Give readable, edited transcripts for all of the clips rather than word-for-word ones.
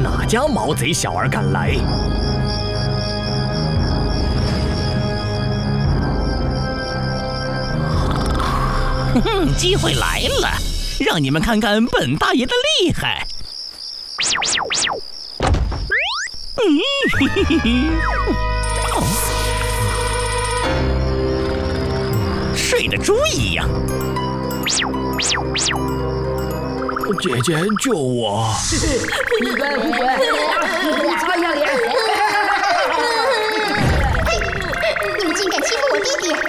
哪家毛贼小儿敢来？ 机会来了，让你们看看本大爷的厉害！睡得猪一样。 姐姐救我！ 闭嘴！擦一下脸！ 你竟敢欺负我弟弟！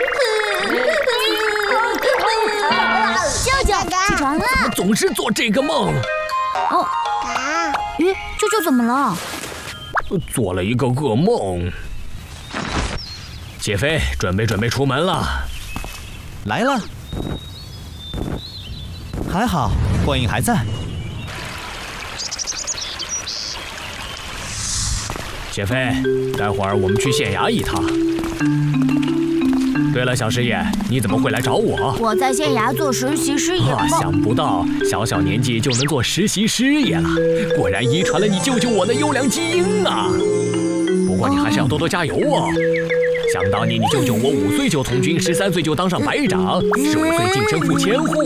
舅舅，起床啦！ 怎么总是做这个梦？ 哦，咦，舅舅怎么了？ 做了一个噩梦。姐妃，准备出门了。 来了。还好，观音还在。 姐妃，待会儿我们去县衙一趟。对了，小师爷，你怎么会来找我？ 我在县衙做实习师爷。 想不到小年纪就能做实习师爷了，果然遗传了你舅舅我的优良基因啊！不过你还是要多加油哦。想当年你舅舅我5岁就从军，13岁就当上排长，15岁晋升副千户，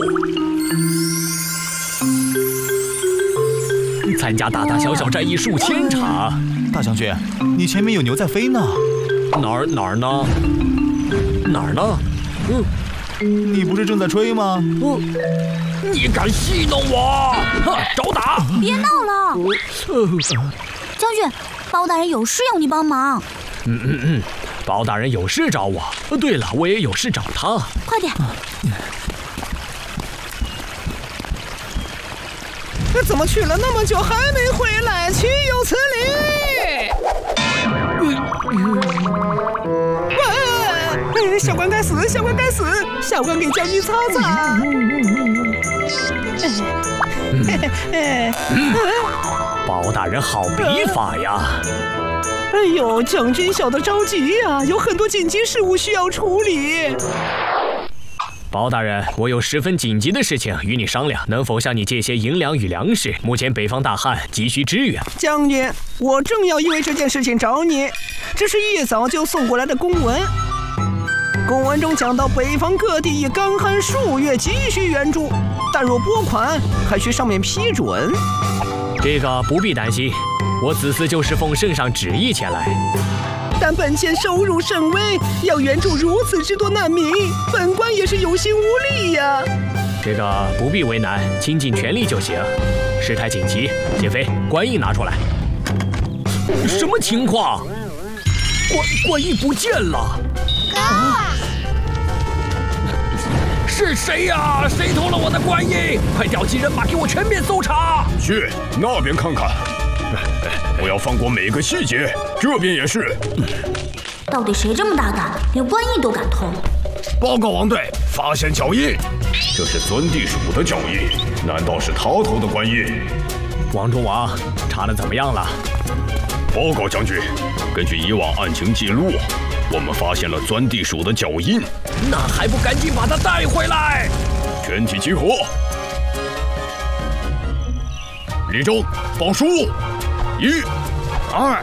参加大小战役数千场。 大将军，你前面有牛在飞呢。 哪儿呢？哪儿呢？ 你不是正在吹吗？ 你敢戏弄我？找打！ 别闹了！将军，包大人有事要你帮忙。 包大人有事找我。对了，我也有事找他。 快点！ 怎么去了那么久还没回来？岂有此理！小官该死！小官该死！小官给将军擦擦。 包大人好笔法呀！ 哎呦，将军小的着急呀，有很多紧急事务需要处理。 包大人，我有十分紧急的事情与你商量，能否向你借些银两与粮食？目前北方大旱，急需支援。 将军，我正要因为这件事情找你，这是一早就送过来的公文。公文中讲到，北方各地已干旱数月，急需援助，但若拨款，还需上面批准。 这个不必担心，我此次就是奉圣上旨意前来。 但本县收入甚微，要援助如此之多难民，本官也是有心无力呀。 这个不必为难，倾尽全力就行。事态紧急，姐妃，官印拿出来。什么情况？官印不见了！是谁呀？谁偷了我的官印？快调集人马给我全面搜查！ 去那边看看。不要放过每个细节，这边也是。 到底谁这么大胆，连官印都敢偷？ 报告王队，发现脚印，这是钻地鼠的脚印，难道是他偷的官印？ 王中王，查得怎么样了？ 报告将军，根据以往案情记录，我们发现了钻地鼠的脚印。 那还不赶紧把他带回来！ 全体集合！立正，报数！1、2、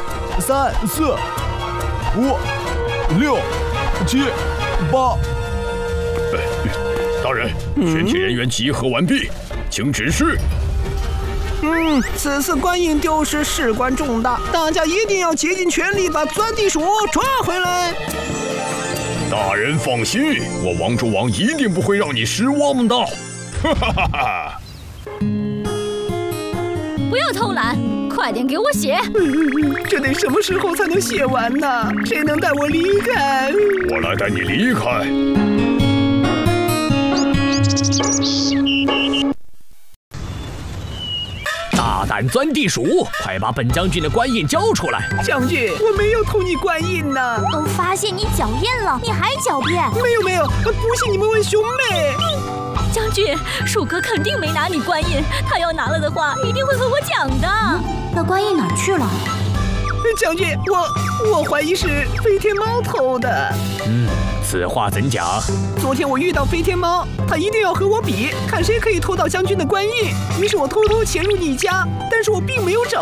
3、4、5、6、7、8。 大人，全体人员集合完毕，请指示。 此次官印丢失事关重大，大家一定要竭尽全力把钻地鼠抓回来。 大人放心，我王中王一定不会让你失望的。哈哈哈哈！ 不要偷懒，快点给我写。 这得什么时候才能写完呢？谁能带我离开？ 我来带你离开。 大胆钻地鼠，快把本将军的官印交出来！ 将军，我没有偷你官印呢。 都发现你狡辩了，你还狡辩？ 没有，不信你们问兄妹。 将军，鼠哥肯定没拿你官印，他要拿了的话，一定会和我讲的。那官印哪儿去了？ 将军，我怀疑是飞天猫偷的。 此话怎讲？ 昨天我遇到飞天猫，他一定要和我比，看谁可以偷到将军的官印。于是我偷偷潜入你家，但是我并没有找